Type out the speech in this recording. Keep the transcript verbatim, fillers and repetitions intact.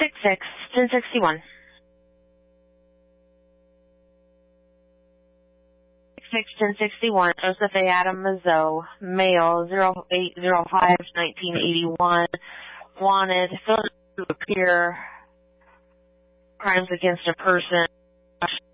six six, ten sixty-one. six ten sixty-one, Joseph A. Adam Mazzo, male, zero eight zero five nineteen eighty-one, wanted, failed to appear, crimes against a person,